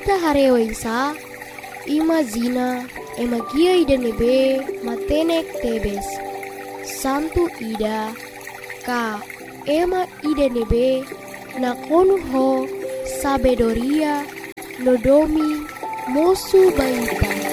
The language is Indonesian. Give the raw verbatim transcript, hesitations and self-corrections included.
Ita harewa isa, ima zina, ema gia ida nebe, matenek tebes. Santu ida, ka ema ida nebe, nakonu ho, sabedoria, nodomi, mosu baita.